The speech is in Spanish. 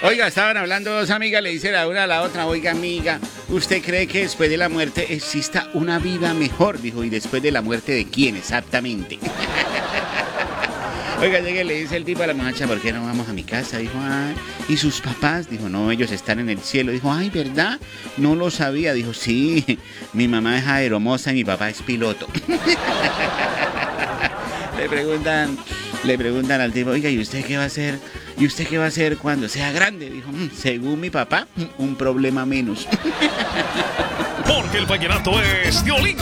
Oiga, estaban hablando dos amigas, le dice la una a la otra, oiga amiga, ¿usted cree que después de la muerte exista una vida mejor? Dijo, ¿y después de la muerte de quién exactamente? Oiga, llega y le dice el tipo a la muchacha, ¿por qué no vamos a mi casa? Dijo, ay, ¿y sus papás? Dijo, no, ellos están en el cielo. Dijo, ay, ¿verdad? No lo sabía. Dijo, sí, mi mamá es aeromoza y mi papá es piloto. Le preguntan al tipo, oiga, ¿y usted qué va a hacer? ¿Y usted qué va a hacer cuando sea grande? Dijo, según mi papá, un problema menos. Porque el vallenato es violín.